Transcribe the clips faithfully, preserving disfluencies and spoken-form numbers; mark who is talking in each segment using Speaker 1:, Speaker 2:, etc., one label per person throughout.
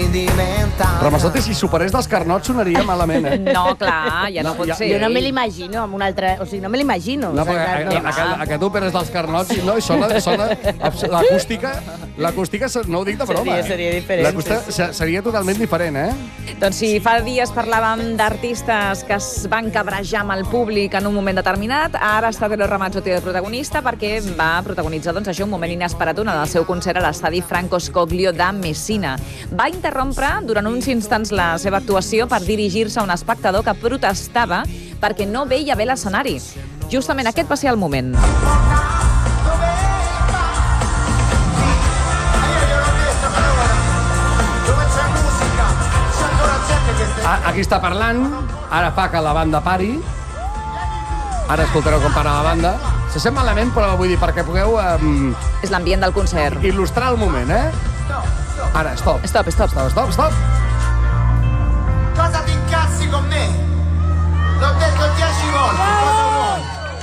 Speaker 1: Ramazzotti, si superés dels Carnot sonaria malament, eh?
Speaker 2: No, clar, ja no, no pot ja, ser.
Speaker 3: Jo no me l'imagino amb un altre... O sigui, no me l'imagino.
Speaker 1: No, perquè no, aquest, aquest operes dels Carnots no, i sona, sona l'acústica, l'acústica no ho dic de broma.
Speaker 3: Seria, seria diferent.
Speaker 1: L'acústica seria totalment diferent, eh?
Speaker 2: Doncs sí, fa dies parlàvem d'artistes que es van cabrejar amb el públic en un moment determinat. Ara està Telo Ramazzotti de protagonista perquè va protagonitzar doncs, això un moment inesperat, una del seu concert a l'estadi Franco Scoglio de Messina. Va interrompre durant uns instants la seva actuació per dirigir-se a un espectador que protestava perquè no veia bé l'escenari. Justament aquest va ser el moment.
Speaker 1: Aquí està parlant, ara fa que la banda pari. Ara escoltareu com para la banda. Se sent malament, però vull dir, perquè pugueu... Um,
Speaker 2: És l'ambient del concert.
Speaker 1: Il·lustrar el moment, eh? Ara, stop.
Speaker 2: Stop, stop.
Speaker 1: Stop, stop, stop.
Speaker 4: Cosa ti incazzi con me? L'ho detto dieci volte, cosa vuoi?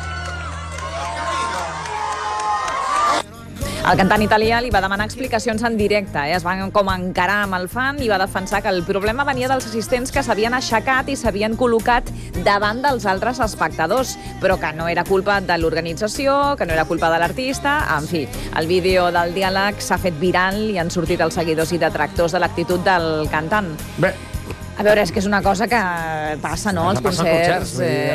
Speaker 2: El cantant italià li va demanar explicacions en directe, eh? Es van com encarar amb el fan i va defensar que el problema venia dels assistents que s'havien aixecat i s'havien col·locat davant dels altres espectadors, però que no era culpa de l'organització, que no era culpa de l'artista. En fi, el vídeo del diàleg s'ha fet viral i han sortit els seguidors i detractors de l'actitud del cantant.
Speaker 1: Bé,
Speaker 2: a veure, és que és una cosa que passa, no?, als concerts.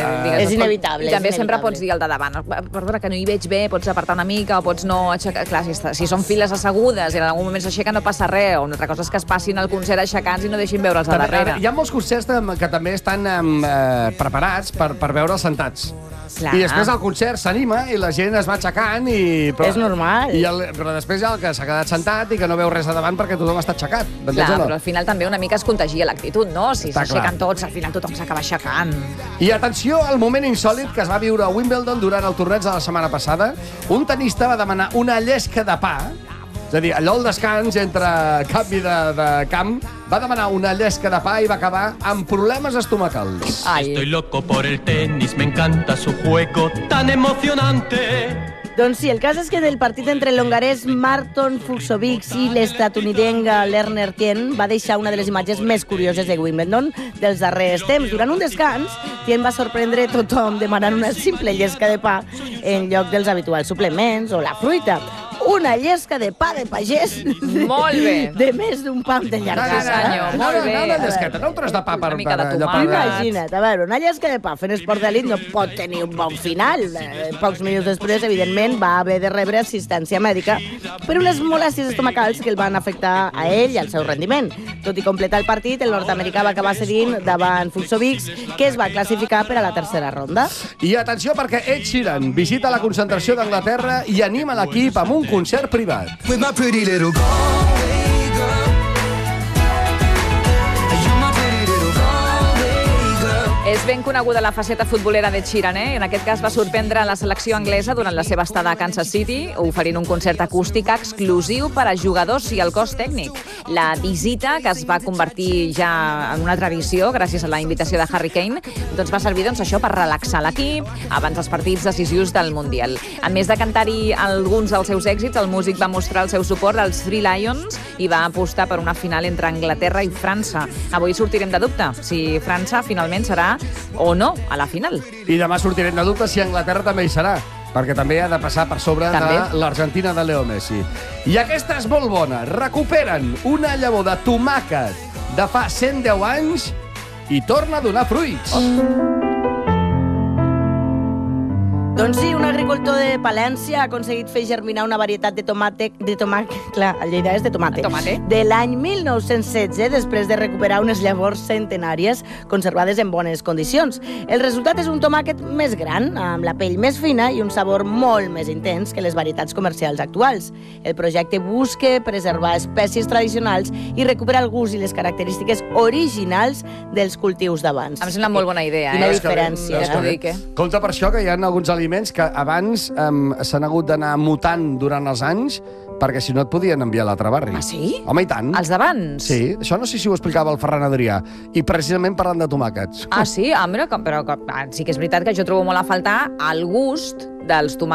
Speaker 3: És inevitable.
Speaker 2: I també sempre pots dir el de davant, perdona, que no hi veig bé, pots apartar una mica o pots no aixecar... Clar, si són files assegudes i en algun moment s'aixequen no passa res, o una altra cosa és que es passin al concert aixecats i no deixin veure'ls a darrere.
Speaker 1: Hi ha molts concerts que també estan preparats per veure'ls sentats.
Speaker 2: Clar.
Speaker 1: I després el concert s'anima i la gent es va aixecant i... Però,
Speaker 3: és normal.
Speaker 1: I el, però després hi ha el que s'ha quedat sentat i que no veu res a davant perquè tothom està aixecat.
Speaker 2: Clar, no? Però al final també una mica es contagia l'actitud, no? Si s'aixequen
Speaker 1: clar.
Speaker 2: tots, al final tothom s'acaba aixecant.
Speaker 1: I atenció al moment insòlit que es va viure a Wimbledon durant el torneig de la setmana passada. Un tenista va demanar una llesca de pa, és a dir, allò al descans entre canvi de, de camp, va demanar una llesca de pa i va acabar amb problemes estomacals.
Speaker 2: Ai.
Speaker 5: Estoy loco por el tenis, me encanta su juego tan emocionante.
Speaker 3: Doncs sí, el cas és que del partit entre l'hongarès Marton Fucsovics i l'estatunidenca Lerner Tien va deixar una de les imatges més curioses de Wimbledon dels darrers temps. Durant un descans, Tien va sorprendre tothom demanant una simple llesca de pa en lloc dels habituals suplements o la fruita. Una llesca de pa de pagès.
Speaker 2: Molt bé.
Speaker 3: De més d'un pam de llargada.
Speaker 2: Sí, senyor, molt bé.
Speaker 1: No, una llesqueta, no un tros de pa per...
Speaker 2: Una mica de
Speaker 1: per-
Speaker 2: tomàquet.
Speaker 3: Imagina't, a veure, una llesca de pa fent esport d'elit no pot tenir un bon final. Eh, Pocs minuts després, evidentment, va haver de rebre assistència mèdica per unes molèsties estomacals que el van afectar a ell i al seu rendiment. Tot i completar el partit, el nord-americà va acabar cedint davant Fucsovics, que es va classificar per a la tercera ronda.
Speaker 1: I atenció perquè Ed Sheeran visita la concentració d'Anglaterra i anima l'equip amb un concert privat.
Speaker 6: With my pretty little Galway girl. You're my pretty little Galway girl.
Speaker 2: És ben coneguda la faceta futbolera de Sheeran, eh? En aquest cas va sorprendre la selecció anglesa durant la seva estada a Kansas City, oferint un concert acústic exclusiu per a jugadors i el cos tècnic. La visita, que es va convertir ja en una tradició gràcies a la invitació de Harry Kane, doncs va servir doncs, això per relaxar l'equip abans dels partits decisius del Mundial. A més de cantar-hi alguns dels seus èxits, el músic va mostrar el seu suport als Three Lions i va apostar per una final entre Anglaterra i França. Avui sortirem de dubte si França finalment serà o no a la final.
Speaker 1: I demà sortirem de dubte si Anglaterra també hi serà, perquè també ha de passar per sobre
Speaker 2: També.
Speaker 1: de l'Argentina de Leo Messi. I aquesta és molt bona. Recuperen una llavor de tomàquet de fa cent deu anys i torna a donar fruits.
Speaker 3: Doncs sí, un agricultor de Palència ha aconseguit fer germinar una varietat de tomate, de tomàquet, clar, a Lleida és de tomate,
Speaker 2: Tomate.
Speaker 3: de l'any mil nou-cents setze, després de recuperar unes llavors centenàries conservades en bones condicions. El resultat és un tomàquet més gran, amb la pell més fina i un sabor molt més intens que les varietats comercials actuals. El projecte busca preservar espècies tradicionals i recuperar el gust i les característiques originals dels cultius d'abans.
Speaker 2: Em sembla molt bona idea,
Speaker 3: Quina
Speaker 2: eh?
Speaker 3: diferència,
Speaker 2: Ja t'ho
Speaker 3: eh?
Speaker 2: dic, eh?
Speaker 1: Compte per això que hi ha alguns aliments que abans um, s'han hagut d'anar mutant durant els anys perquè si no et podien enviar a l'altre barri.
Speaker 2: Ah, sí?
Speaker 1: Home, i tant.
Speaker 2: Els d'abans?
Speaker 1: Sí, això no sé si ho explicava el Ferran Adrià, i precisament parlant de tomàquets.
Speaker 2: Ah, sí? Ah, mira, com- però com- ah, sí que és veritat que jo trobo molt a faltar el gust dels tomàquets